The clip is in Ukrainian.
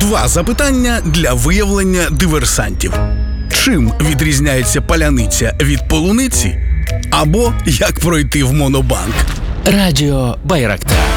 2 запитання для виявлення диверсантів. Чим відрізняється паляниця від полуниці? Або як пройти в Монобанк? Радіо Байрактар.